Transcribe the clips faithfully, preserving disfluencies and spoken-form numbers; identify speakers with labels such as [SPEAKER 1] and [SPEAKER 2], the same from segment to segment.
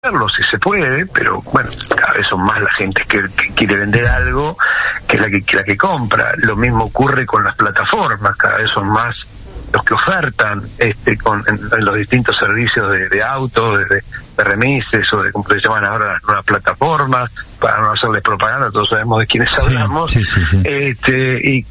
[SPEAKER 1] si se puede, pero bueno, cada vez son más la gente que, que quiere vender algo que la que, que la que compra. Lo mismo ocurre con las plataformas, cada vez son más los que ofertan este con en, en los distintos servicios de, de auto, de, de, de remises o de como se llaman ahora las nuevas plataformas, para no hacerles propaganda, todos sabemos de quiénes hablamos,
[SPEAKER 2] sí, sí, sí.
[SPEAKER 1] este y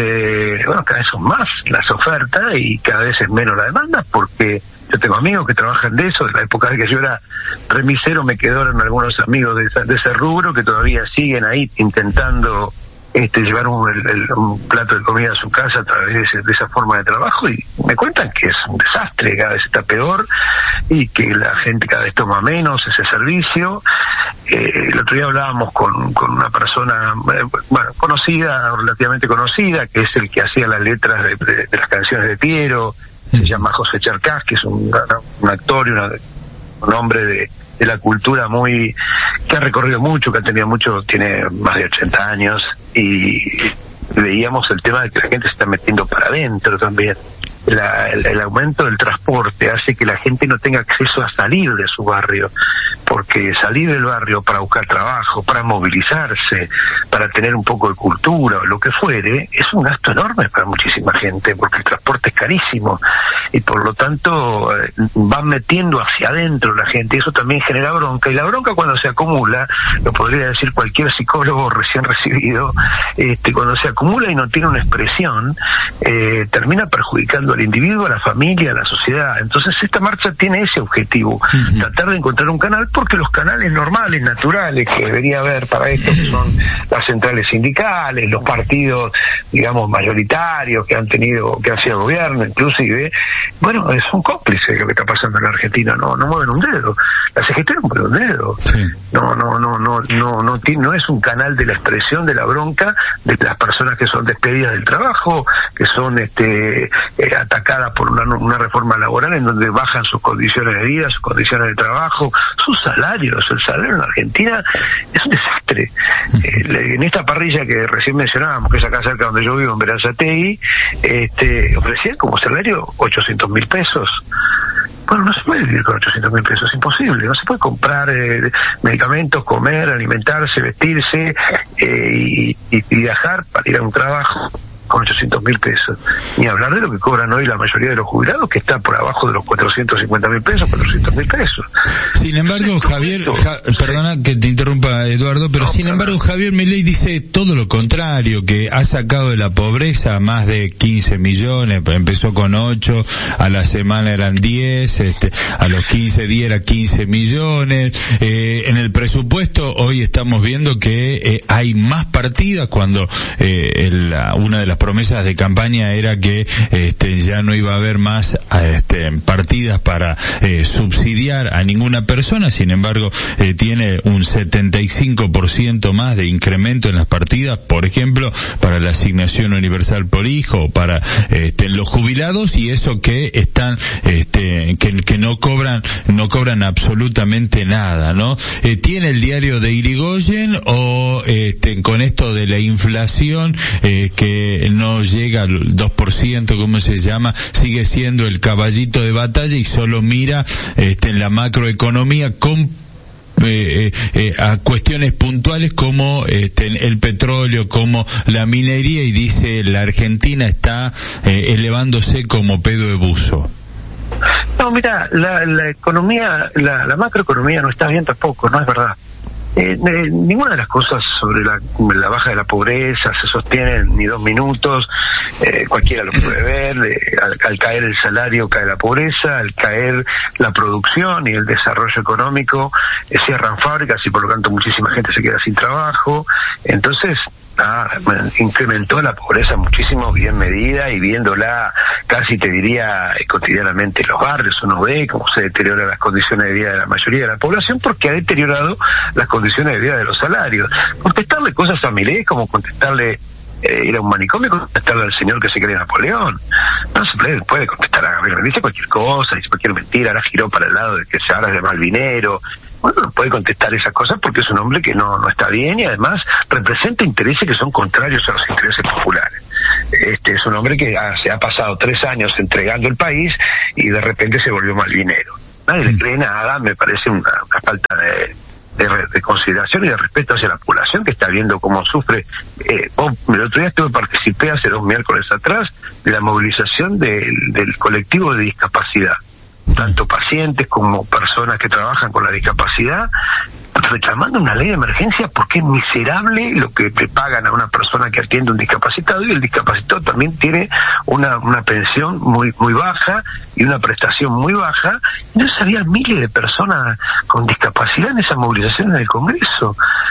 [SPEAKER 1] que bueno, cada vez son más las ofertas y cada vez es menos la demanda, porque yo tengo amigos que trabajan de eso. En la época de que yo era remisero me quedaron algunos amigos de, esa, de ese rubro que todavía siguen ahí intentando este llevar un, el, el, un plato de comida a su casa a través de, ese, de esa forma de trabajo, y me cuentan que es un desastre, cada vez está peor y que la gente cada vez toma menos ese servicio. Eh, el otro día hablábamos con, con una persona eh, bueno, conocida, relativamente conocida, que es el que hacía las letras de, de, de las canciones de Piero. Se llama José Charcás, que es un, un actor y una, un hombre de, de la cultura muy, que ha recorrido mucho, que ha tenido mucho, tiene más de ochenta años, y veíamos el tema de que la gente se está metiendo para adentro también. La, el, el aumento del transporte hace que la gente no tenga acceso a salir de su barrio, porque salir del barrio para buscar trabajo, para movilizarse, para tener un poco de cultura o lo que fuere, es un gasto enorme para muchísima gente, porque el transporte es carísimo y por lo tanto eh, van metiendo hacia adentro la gente, y eso también genera bronca, y la bronca cuando se acumula, lo podría decir cualquier psicólogo recién recibido, este cuando se acumula y no tiene una expresión, eh, termina perjudicando al individuo, a la familia, a la sociedad. Entonces esta marcha tiene ese objetivo, uh-huh. tratar de encontrar un canal, porque los canales normales, naturales que debería haber para esto, que son las centrales sindicales, los partidos, digamos, mayoritarios que han tenido, que han sido gobierno, inclusive, bueno, son cómplices de lo que está pasando en la Argentina, no, no mueven un dedo, la C G T no mueve un dedo, sí. no, no, no, no, no, no, tiene, no es un canal de la expresión de la bronca de las personas que son despedidas del trabajo, que son este eh, atacadas por una, una reforma laboral en donde bajan sus condiciones de vida, sus condiciones de trabajo, sus salarios. El salario en la Argentina es un desastre. Eh, en esta parrilla que recién mencionábamos, que es acá cerca donde yo vivo, en Verazategui, este, ofrecían como salario ochocientos mil pesos. Bueno, no se puede vivir con ochocientos mil pesos, es imposible. No se puede comprar eh, medicamentos, comer, alimentarse, vestirse eh, y, y, y viajar para ir a un trabajo con ochocientos mil pesos. Ni hablar de lo que cobran hoy la mayoría de los jubilados, que está por abajo de los cuatrocientos cincuenta mil pesos, cuatrocientos mil pesos.
[SPEAKER 2] Sin embargo, Javier, ja, perdona que te interrumpa, Eduardo, pero no, sin embargo, no. Javier Milei dice todo lo contrario, que ha sacado de la pobreza a más de quince millones, empezó con ocho, a la semana eran diez, este, a los quince días era quince millones, eh, en el presupuesto hoy estamos viendo que eh, hay más partidas, cuando eh, el, una de las promesas de campaña era que este ya no iba a haber más este partidas para eh, subsidiar a ninguna persona. Sin embargo, eh, tiene un setenta y cinco por ciento más de incremento en las partidas, por ejemplo, para la asignación universal por hijo, para este los jubilados, y eso que están este que, que no cobran no cobran absolutamente nada, ¿no? Eh, ¿Tiene el diario de Irigoyen o este con esto de la inflación eh, que no llega al dos por ciento, ¿cómo se llama? Sigue siendo el caballito de batalla y solo mira este en la macroeconomía con Eh, eh, a cuestiones puntuales como este, el petróleo, como la minería, y dice la Argentina está eh, elevándose como pedo de buzo?
[SPEAKER 1] No, mira, la, la economía, la, la macroeconomía no está bien tampoco, no es verdad. Eh, eh, ninguna de las cosas sobre la, la baja de la pobreza se sostiene en ni dos minutos, eh, cualquiera lo puede ver, eh, al, al caer el salario cae la pobreza, al caer la producción y el desarrollo económico eh, cierran fábricas y por lo tanto muchísima gente se queda sin trabajo. Entonces Ah, bueno, incrementó la pobreza muchísimo, bien medida, y viéndola casi te diría cotidianamente en los barrios. Uno ve cómo se deterioran las condiciones de vida de la mayoría de la población, porque ha deteriorado las condiciones de vida de los salarios. Contestarle cosas a Milei como contestarle eh, ir a un manicomio, contestarle al señor que se cree Napoleón. No se puede, puede contestar a Gabriel, dice cualquier cosa, dice cualquier mentira, ahora giró para el lado de que se habla de Malvinero. Bueno, no puede contestar esas cosas porque es un hombre que no, no está bien, y además representa intereses que son contrarios a los intereses populares. Este es un hombre que ha, se ha pasado tres años entregando el país y de repente se volvió malvinero. nadie mm. le cree nada, me parece una, una falta de, de, de consideración y de respeto hacia la población que está viendo cómo sufre. Eh, oh, el otro día estuve, participé hace dos miércoles atrás de la movilización del, del colectivo de discapacidad, tanto pacientes como personas que trabajan con la discapacidad, reclamando una ley de emergencia porque es miserable lo que le pagan a una persona que atiende a un discapacitado, y el discapacitado también tiene una una pensión muy muy baja y una prestación muy baja. Y no había miles de personas con discapacidad en esa movilización en el Congreso.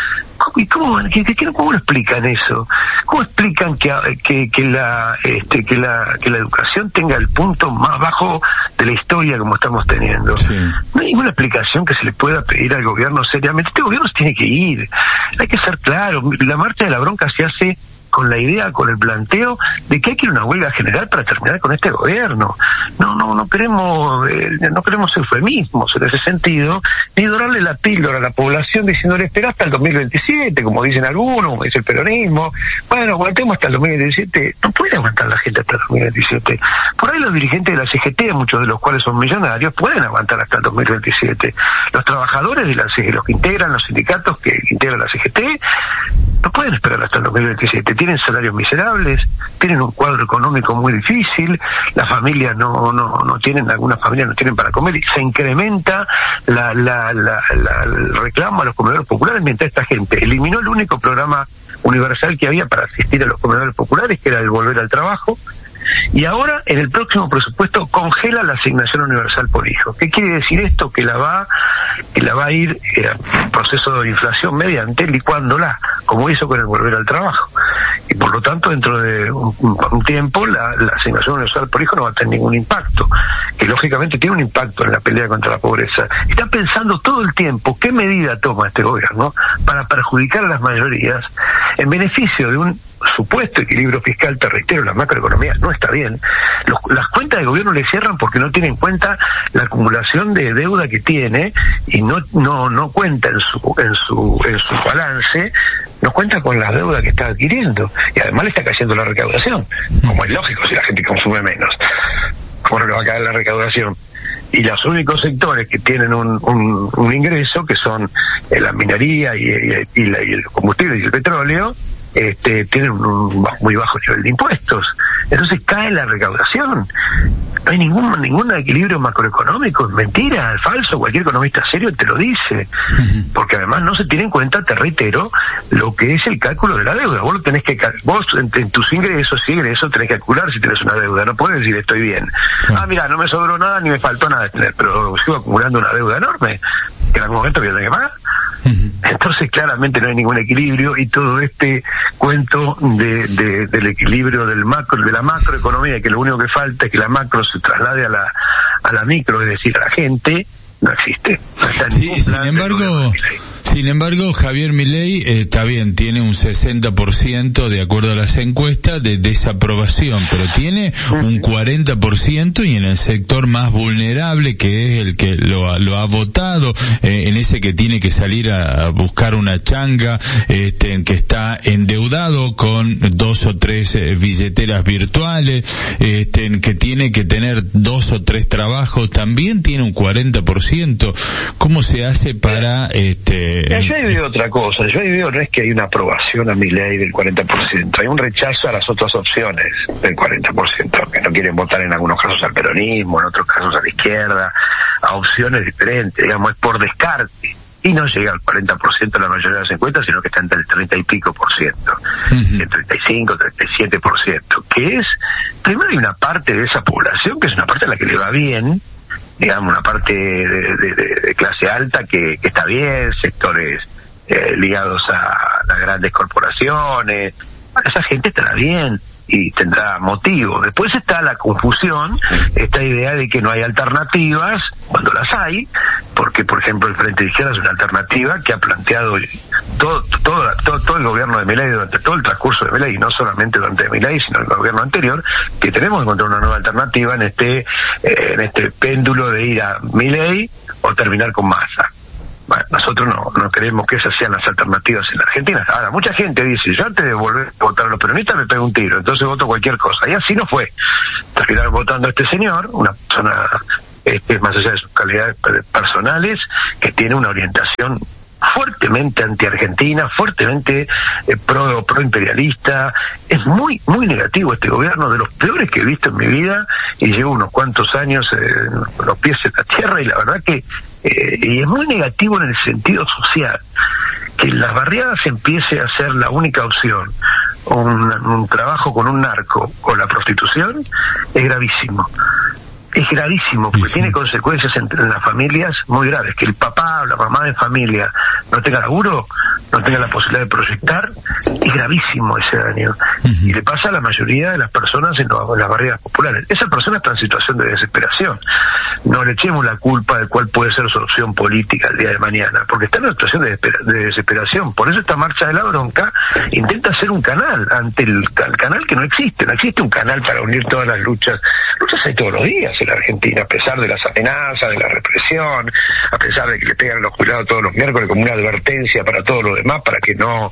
[SPEAKER 1] ¿Y cómo, qué, qué, cómo lo explican eso? ¿Cómo explican que, que, que la este, que la que la educación tenga el punto más bajo de la historia como estamos teniendo? Sí. No hay ninguna explicación que se le pueda pedir al gobierno seriamente. Este gobierno se tiene que ir. Hay que ser claro. La marcha de la bronca se hace con la idea, con el planteo de que hay que ir a una huelga general para terminar con este gobierno. No, no, no queremos, eh, no queremos eufemismos en ese sentido, ni dorarle la píldora a la población diciéndole espera hasta el dos mil veintisiete, como dicen algunos, como dice el peronismo. Bueno, aguantemos hasta el dos mil veintisiete. No puede aguantar la gente hasta el dos mil veintisiete. Por ahí los dirigentes de la C G T, muchos de los cuales son millonarios, pueden aguantar hasta el dos mil veintisiete. Los trabajadores de la C G T, los que integran los sindicatos que integran la C G T, no pueden esperar hasta el dos mil veintisiete. Tienen salarios miserables, tienen un cuadro económico muy difícil, las familias no no no tienen, algunas familias no tienen para comer, y se incrementa la la la, la el reclamo a los comedores populares, mientras esta gente eliminó el único programa universal que había para asistir a los comedores populares, que era el volver al trabajo. Y ahora, en el próximo presupuesto, congela la asignación universal por hijo. ¿Qué quiere decir esto? Que la va, que la va a ir eh, proceso de inflación mediante licuándola, como hizo con el volver al trabajo. Y por lo tanto, dentro de un, un tiempo, la, la asignación universal por hijo no va a tener ningún impacto, que lógicamente tiene un impacto en la pelea contra la pobreza. Está pensando todo el tiempo qué medida toma este gobierno para perjudicar a las mayorías en beneficio de un supuesto equilibrio fiscal. Te reitero, la macroeconomía no está bien. Los, las cuentas del gobierno le cierran porque no tiene en cuenta la acumulación de deuda que tiene, y no no no cuenta en su en su en su balance, no cuenta con la deuda que está adquiriendo, y además le está cayendo la recaudación, como es lógico si la gente consume menos. ¿Cómo no le va a caer la recaudación? Y los únicos sectores que tienen un, un, un ingreso, que son eh, la minería y, y, y, la, y el combustible y el petróleo, este, tienen un muy bajo nivel de impuestos. Entonces cae la recaudación. No hay ningún ningún equilibrio macroeconómico, es mentira, es falso, cualquier economista serio te lo dice. Porque además no se tiene en cuenta, te reitero, lo que es el cálculo de la deuda. Vos lo tenés que, vos en, en tus ingresos y egresos tenés que calcular si tenés una deuda. No podés decir estoy bien. Sí. Ah, mira, no me sobró nada ni me faltó nada de tener, pero sigo acumulando una deuda enorme que en algún momento voy a tener que pagar. Entonces claramente no hay ningún equilibrio, y todo este cuento de, de del equilibrio del macro, de la macroeconomía, que lo único que falta es que la macro se traslade a la a la micro, es decir, a la gente, no existe. No está
[SPEAKER 2] sí, sin embargo, sin embargo, Javier Milei eh, está bien, tiene un sesenta por ciento de acuerdo a las encuestas de desaprobación, pero tiene un cuarenta por ciento, y en el sector más vulnerable, que es el que lo, lo ha votado, eh, en ese que tiene que salir a, a buscar una changa, este, en que está endeudado con dos o tres eh, billeteras virtuales, este, en que tiene que tener dos o tres trabajos, también tiene un cuarenta por ciento. ¿Cómo se hace para este
[SPEAKER 1] yo ahí veo otra cosa, yo ahí veo no es que hay una aprobación a mi ley del cuarenta por ciento, hay un rechazo a las otras opciones del cuarenta por ciento, que no quieren votar en algunos casos al peronismo, en otros casos a la izquierda, a opciones diferentes, digamos, es por descarte. Y no llega al cuarenta por ciento la mayoría de las encuestas, sino que está entre el treinta y pico por ciento, uh-huh. el treinta y cinco, treinta y siete por ciento, que es, primero hay una parte de esa población que es una parte a la que le va bien, digamos, una parte de, de, de, de clase alta que, que está bien, sectores eh, ligados a las grandes corporaciones, esa gente estará bien y tendrá motivo. Después está la confusión, esta idea de que no hay alternativas, cuando las hay, porque por ejemplo el Frente de Izquierda es una alternativa que ha planteado todo todo todo, todo el gobierno de Milei durante todo el transcurso de Milei, y no solamente durante Milei, sino el gobierno anterior, que tenemos que encontrar una nueva alternativa en este eh, en este péndulo de ir a Milei o terminar con Massa. Bueno, nosotros no, no creemos que esas sean las alternativas en la Argentina. Ahora, mucha gente dice, yo antes de volver a votar a los peronistas me pego un tiro, entonces voto cualquier cosa. Y así no fue. Terminaron votando a este señor, una persona este, más allá de sus calidades personales, que tiene una orientación fuertemente anti-argentina, fuertemente eh, pro, pro imperialista. Es muy muy negativo este gobierno, de los peores que he visto en mi vida, y llevo unos cuantos años eh, los pies en la tierra, y la verdad que eh, y es muy negativo en el sentido social. Que las barriadas empiece a ser la única opción, un, un trabajo con un narco o la prostitución, es gravísimo. Es gravísimo, porque sí, tiene consecuencias en, en las familias muy graves. Que el papá o la mamá de familia no tenga laburo, no tenga la posibilidad de proyectar, es gravísimo ese daño. Uh-huh. Y le pasa a la mayoría de las personas en, lo, en las barriadas populares. Esa persona está en situación de desesperación. No le echemos la culpa de cuál puede ser su opción política el día de mañana, porque está en una situación de, de desesperación. Por eso esta marcha de la bronca intenta hacer un canal ante el, el canal que no existe. No existe un canal para unir todas las luchas. Luchas hay todos los días en la Argentina, a pesar de las amenazas, de la represión, a pesar de que le pegan los jubilados todos los miércoles como una advertencia para todos los demás, para que no...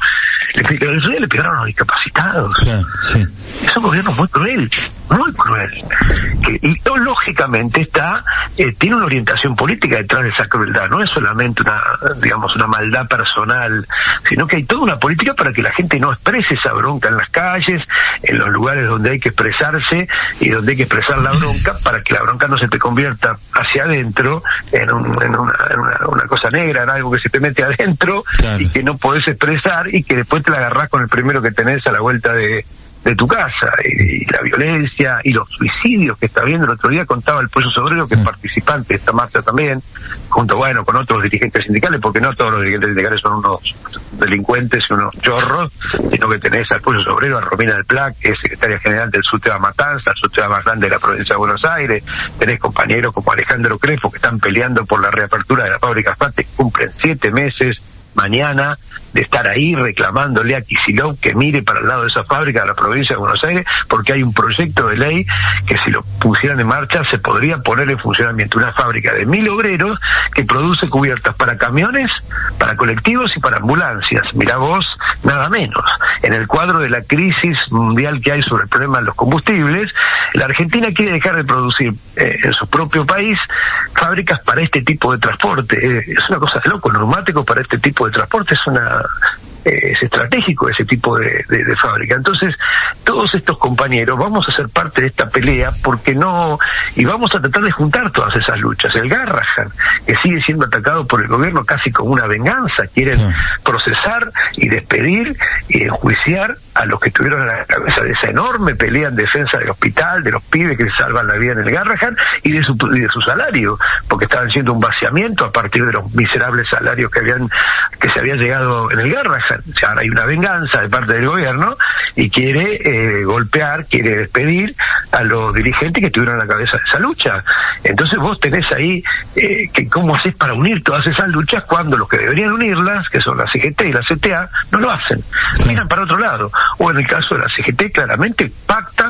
[SPEAKER 1] Le, le pegaron a los discapacitados. Sí, sí. Es un gobierno muy cruel, muy cruel. Que, y no, lógicamente está, eh, tiene una orientación política detrás de esa crueldad. No es solamente una, digamos, una maldad personal, sino que hay toda una política para que la gente no exprese esa bronca en las calles, en los lugares donde hay que expresarse y donde hay que expresar la bronca, para que la bronca no se te convierta hacia adentro en, un, en, una, en una, una cosa negra, en algo que se te mete adentro, claro, y que no podés expresar, y que después te la agarrás con el primero que tenés a la vuelta de, de tu casa. Y, y la violencia y los suicidios que está viendo. El otro día contaba el Pollo Sobrero, que es participante de esta marcha también, junto, bueno, con otros dirigentes sindicales, porque no todos los dirigentes sindicales son unos delincuentes y unos chorros, sino que tenés al Pollo Sobrero, a Romina del Pla, que es secretaria general del SUTEBA Matanza, el SUTEBA más grande de la provincia de Buenos Aires. Tenés compañeros como Alejandro Crespo, que están peleando por la reapertura de la fábrica FATE, que cumplen siete meses mañana de estar ahí reclamándole a Kicillof que mire para el lado de esa fábrica de la provincia de Buenos Aires, porque hay un proyecto de ley que, si lo pusieran en marcha, se podría poner en funcionamiento una fábrica de mil obreros que produce cubiertas para camiones, para colectivos y para ambulancias. Mirá vos, nada menos. En el cuadro de la crisis mundial que hay sobre el problema de los combustibles, la Argentina quiere dejar de producir eh, en su propio país fábricas para este tipo de transporte. Eh, es una cosa de loco. Neumáticos para este tipo de transporte es una eh, es estratégico ese tipo de, de, de fábrica. Entonces, todos estos compañeros vamos a ser parte de esta pelea, porque no, y vamos a tratar de juntar todas esas luchas. El Garrahan, que sigue siendo atacado por el gobierno casi como una venganza, quieren sí. procesar y despedir y enjuiciar a los que estuvieron a la cabeza de esa enorme pelea en defensa del hospital, de los pibes que se salvan la vida en el Garrahan, y de su, y de su salario, porque estaban haciendo un vaciamiento a partir de los miserables salarios que habían, que se había llegado en el Garrahan. O sea, ahora hay una venganza de parte del gobierno y quiere eh, golpear, quiere despedir a los dirigentes que estuvieron a la cabeza de esa lucha. Entonces vos tenés ahí eh, que cómo haces para unir todas esas luchas cuando los que deberían unirlas, que son la C G T y la C T A, no lo hacen, sí. miran para otro lado. O en el caso de la C G T, claramente pacta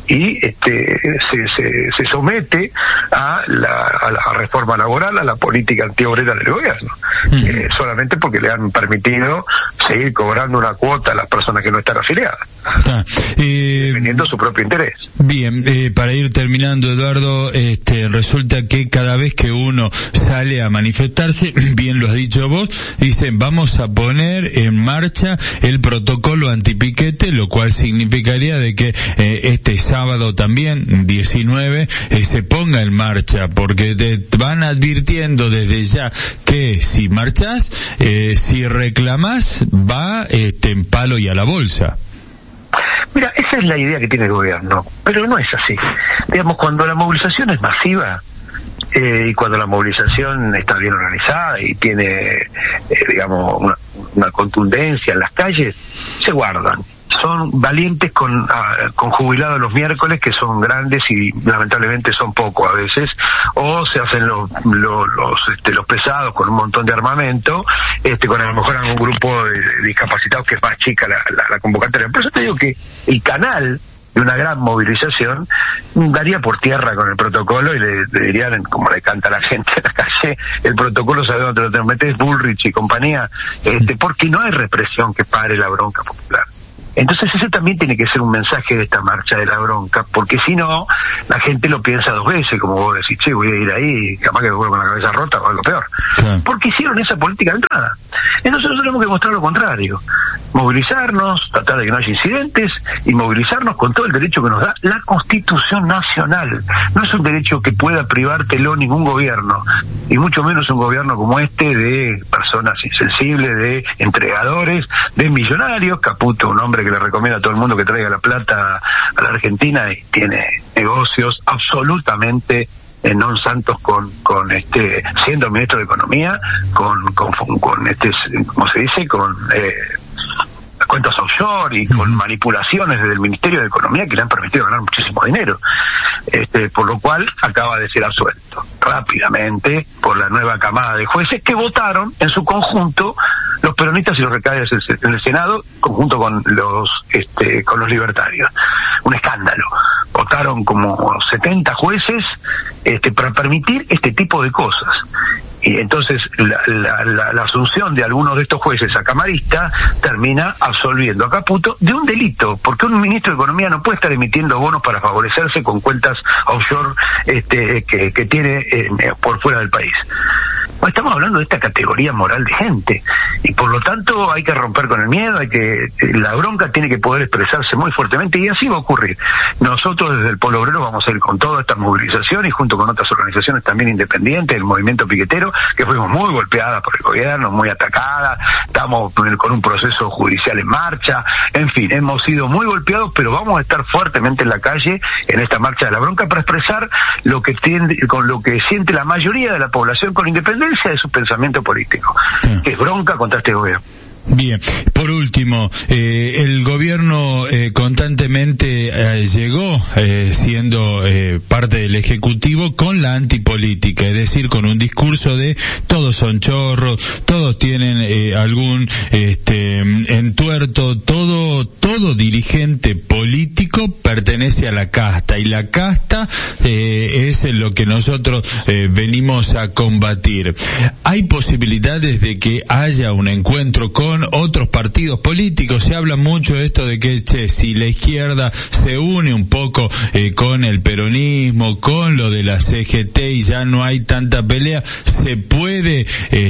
[SPEAKER 1] y este se, se, se somete a la, a la reforma laboral, a la política antiobrera del gobierno, mm. eh, solamente porque le han permitido seguir cobrando una cuota a las personas que no están afiliadas, ah, eh, dependiendo de su propio interés.
[SPEAKER 2] Bien, eh, para ir terminando, Eduardo, este, resulta que cada vez que uno sale a manifestarse, bien lo has dicho vos, dicen vamos a poner en marcha el protocolo antipiquete, lo cual significaría de que eh, este sábado también, diecinueve, eh, se ponga en marcha, porque te van advirtiendo desde ya que si marchás, eh, si reclamás, va este, en palo y a la bolsa.
[SPEAKER 1] Mira, esa es la idea que tiene el gobierno, pero no es así. Digamos, cuando la movilización es masiva, eh, y cuando la movilización está bien organizada y tiene, eh, digamos, una, una contundencia en las calles, se guardan. Son valientes con, uh, con jubilados los miércoles, que son grandes y lamentablemente son pocos a veces, o se hacen los los los, este, los pesados con un montón de armamento, este con a lo mejor algún grupo de discapacitados que es más chica la, la, la convocatoria. Por eso te digo que el canal de una gran movilización daría por tierra con el protocolo y le, le dirían, como le canta a la gente en la calle, el protocolo sabe dónde lo tenemos, metes Bullrich y compañía, este, porque no hay represión que pare la bronca popular. Entonces ese también tiene que ser un mensaje de esta marcha de la bronca, porque si no, la gente lo piensa dos veces, como vos decís, che, voy a ir ahí, capaz que me vuelvo con la cabeza rota o algo peor. Sí. Porque hicieron esa política de entrada. Entonces nosotros tenemos que mostrar lo contrario. Movilizarnos, tratar de que no haya incidentes, y movilizarnos con todo el derecho que nos da la Constitución Nacional. No es un derecho que pueda privártelo ningún gobierno, y mucho menos un gobierno como este de personas insensibles, de entregadores, de millonarios. Caputo, un hombre que le recomienda a todo el mundo que traiga la plata a la Argentina y tiene negocios absolutamente eh, non santos con con este siendo ministro de Economía, con con, con este, ¿cómo se dice? Con eh, cuentas offshore y con manipulaciones desde el Ministerio de Economía que le han permitido ganar muchísimo dinero, este, por lo cual acaba de ser absuelto rápidamente por la nueva camada de jueces que votaron en su conjunto, los peronistas y los recaders en el Senado, conjunto con los este, con los libertarios. Un escándalo. Votaron como setenta jueces este, para permitir este tipo de cosas. Y entonces la, la, la, la asunción de algunos de estos jueces a camarista termina absolviendo a Caputo de un delito, porque un ministro de Economía no puede estar emitiendo bonos para favorecerse con cuentas offshore este, que, que tiene eh, por fuera del país. Bueno, estamos hablando de esta categoría moral de gente, y por lo tanto hay que romper con el miedo, hay que la bronca tiene que poder expresarse muy fuertemente, y así va a ocurrir. Nosotros desde el Polo Obrero vamos a ir con toda esta movilización y junto con otras organizaciones también independientes, el movimiento piquetero, que fuimos muy golpeadas por el gobierno, muy atacadas, estamos con un proceso judicial en marcha, en fin, hemos sido muy golpeados, pero vamos a estar fuertemente en la calle en esta marcha de la bronca para expresar lo que tiende, con lo que siente la mayoría de la población con independencia de su pensamiento político, sí. Que es bronca contra este gobierno.
[SPEAKER 2] Bien, por último, eh, el gobierno eh, constantemente eh, llegó eh, siendo eh, parte del Ejecutivo con la antipolítica, es decir, con un discurso de todos son chorros, todos tienen eh, algún este entuerto, todo todo dirigente político pertenece a la casta, y la casta eh, es lo que nosotros eh, venimos a combatir. ¿Hay posibilidades de que haya un encuentro con otros partidos políticos? Se habla mucho de esto de que che, si la izquierda se une un poco eh, con el peronismo, con lo de la C G T, y ya no hay tanta pelea, se puede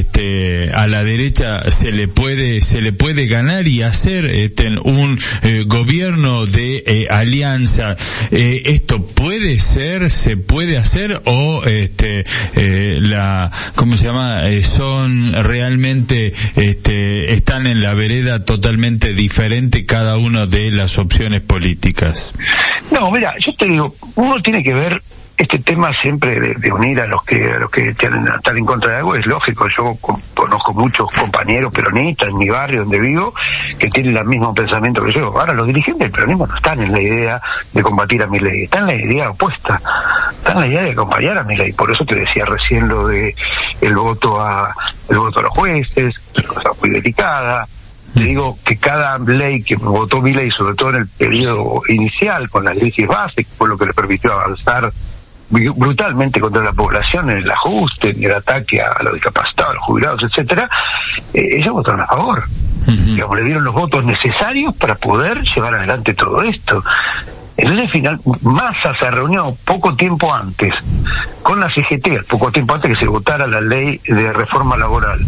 [SPEAKER 2] este a la derecha se le puede se le puede ganar y hacer este un eh, gobierno de eh, alianza. Eh, esto puede ser, se puede hacer, o este eh, la ¿cómo se llama? Eh, son realmente este están en la vereda totalmente diferente cada una de las opciones políticas.
[SPEAKER 1] No, mira, yo te digo, uno tiene que ver este tema siempre de, de unir a los que a los que tienen, están en contra de algo. Es lógico, yo con, conozco muchos compañeros peronistas en mi barrio donde vivo que tienen el mismo pensamiento que yo. Ahora los dirigentes del peronismo no están en la idea de combatir a Milei, están en la idea opuesta, están en la idea de acompañar a Milei. Por eso te decía recién lo de el voto a el voto a los jueces, es una cosa muy delicada. Te digo que cada ley que votó Milei, sobre todo en el periodo inicial, con las leyes básicas, fue lo que le permitió avanzar brutalmente contra la población en el ajuste, en el ataque a los discapacitados, a los jubilados, etcétera, eh, ellos votaron a favor. Uh-huh. Digamos, le dieron los votos necesarios para poder llevar adelante todo esto. En el final, Massa se reunió poco tiempo antes con la C G T, poco tiempo antes que se votara la ley de reforma laboral,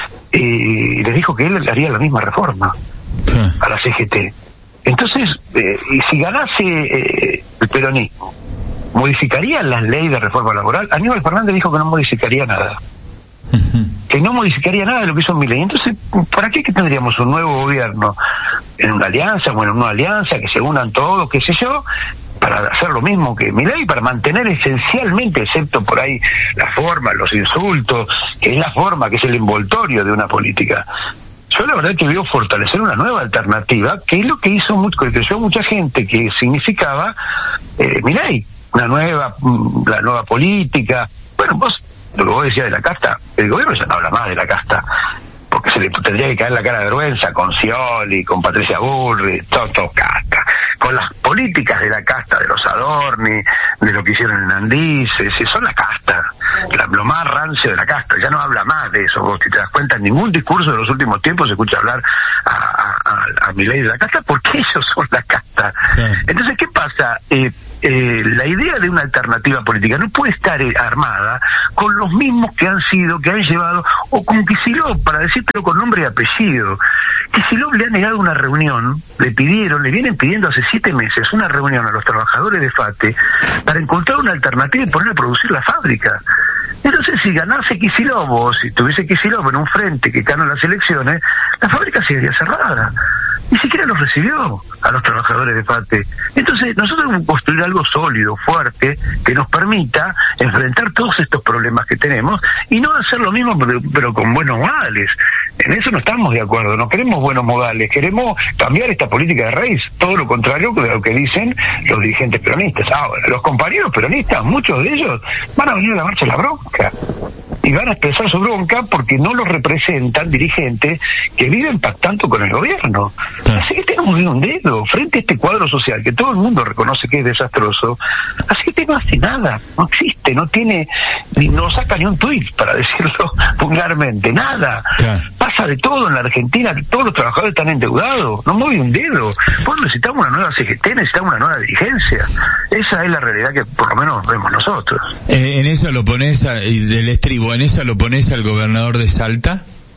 [SPEAKER 1] y les dijo que él haría la misma reforma sí. a la C G T. Entonces, eh, y si ganase eh, el peronismo, ¿modificaría la ley de reforma laboral? Aníbal Fernández dijo que no modificaría nada. Uh-huh. Que no modificaría nada de lo que hizo Milei. Entonces, ¿para qué que tendríamos un nuevo gobierno en una alianza, bueno, en una alianza, que se unan todos, qué sé yo, para hacer lo mismo que Milei, para mantener esencialmente, excepto por ahí la forma, los insultos, que es la forma, que es el envoltorio de una política? Yo la verdad que veo fortalecer una nueva alternativa, que es lo que hizo mucho, que creyó mucha gente, que significaba eh, Milei, una nueva, la nueva política. Bueno, vos, lo que vos decías de la casta, el gobierno ya no habla más de la casta, porque se le tendría que caer la cara de vergüenza con Scioli, con Patricia Bullrich, todo, todo casta. Con las políticas de la casta, de los Adorni, de lo que hicieron en Andices, son la casta, la, lo más rancio de la casta. Ya no habla más de eso. Vos, si te das cuenta, en ningún discurso de los últimos tiempos se escucha hablar a, a, a Milei de la casta porque ellos son la casta. Sí. Entonces, ¿qué pasa? Eh, eh, la idea de una alternativa política no puede estar eh, armada con los mismos que han sido, que han llevado, o con Kicillof, para decírtelo con nombre y apellido. Kicillof le ha negado una reunión, le pidieron, le vienen pidiendo hace siete meses una reunión a los trabajadores de FATE para encontrar una alternativa y poner a producir la fábrica. Entonces, si ganase Kicillof o si tuviese Kicillof en un frente que gana las elecciones, la fábrica seguiría cerrada. Ni siquiera los recibió a los trabajadores de FATE. Entonces, nosotros debemos construir algo sólido, fuerte, que nos permita enfrentar todos estos problemas que tenemos y no hacer lo mismo, pero, pero con buenos modales. En eso no estamos de acuerdo, no queremos buenos modales, queremos cambiar esta política de raíz, todo lo contrario de lo que dicen los dirigentes peronistas. Ahora, los compañeros peronistas, muchos de ellos, van a venir a la marcha de la bronca. Y van a expresar su bronca porque no los representan dirigentes que viven pactando con el gobierno. Sí. Así que tenemos un dedo frente a este cuadro social que todo el mundo reconoce que es desastroso. Así que no hace nada, no existe, no tiene, ni no saca ni un tuit, para decirlo vulgarmente, nada. Sí. Pasa de todo en la Argentina, todos los trabajadores están endeudados, no mueve un dedo. Pues necesitamos una nueva C G T, necesitamos una nueva dirigencia. Esa es la realidad que por lo menos vemos nosotros.
[SPEAKER 2] Eh, en eso lo pones a, del estribo. ¿En esa lo pones al gobernador de Salta?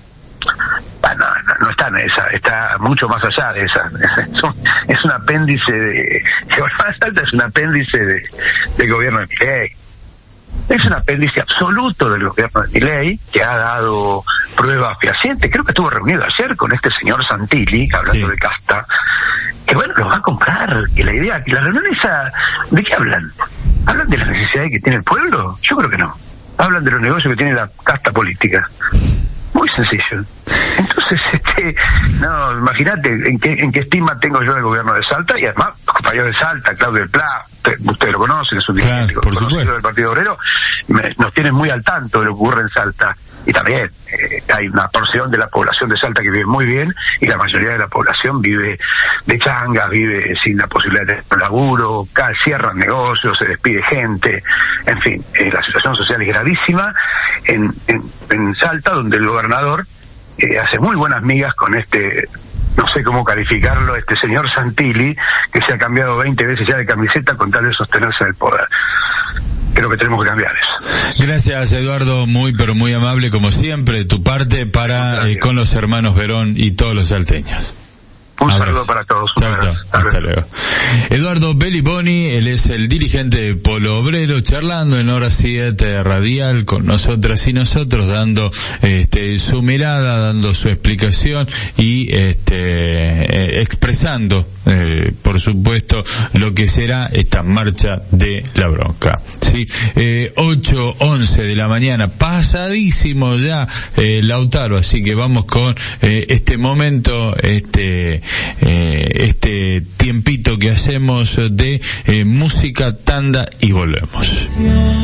[SPEAKER 1] Ah, no, no, no está en esa, está mucho más allá de esa. Es un, es un apéndice de... El gobernador de Salta es un apéndice de, del gobierno de Milei. Es un apéndice absoluto del gobierno de Milei, que ha dado pruebas fehacientes. Creo que estuvo reunido ayer con este señor Santilli, hablando sí. de casta, que bueno, los va a comprar, que la idea, que la reunión esa... ¿De qué hablan? ¿Hablan de las necesidades que tiene el pueblo? Yo creo que no. Hablan de los negocios que tiene la casta política. Muy sencillo. Entonces, este, no, imagínate en qué, en qué estima tengo yo del gobierno de Salta, y además, los compañeros de Salta, Claudio del Pla, ustedes usted lo conocen, es un dirigente
[SPEAKER 2] claro,
[SPEAKER 1] conocido del Partido Obrero, me, nos tienen muy al tanto de lo que ocurre en Salta. Y también eh, hay una porción de la población de Salta que vive muy bien, y la mayoría de la población vive de changas, vive sin la posibilidad de tener un laburo, cierran negocios, se despide gente, en fin, eh, la situación social es gravísima en, en, en Salta, donde el gobernador eh, hace muy buenas migas con este, no sé cómo calificarlo, este señor Santilli, que se ha cambiado veinte veces ya de camiseta con tal de sostenerse en el poder. Creo que tenemos que cambiar eso.
[SPEAKER 2] Gracias, Eduardo, muy pero muy amable como siempre de tu parte para eh, con los hermanos Verón y todos los salteños.
[SPEAKER 1] Un Abrazo. Saludo para todos.
[SPEAKER 2] Chao, chao. Hasta luego. Eduardo Belliboni, él es el dirigente de Polo Obrero, charlando en Hora siete Radial con nosotras y nosotros, dando este su mirada, dando su explicación y este eh, expresando, eh, por supuesto, lo que será esta marcha de la bronca. Sí, eh, ocho once de la mañana, pasadísimo ya, eh, Lautaro, así que vamos con eh, este momento, este Eh, este tiempito que hacemos de eh, música, tanda y volvemos.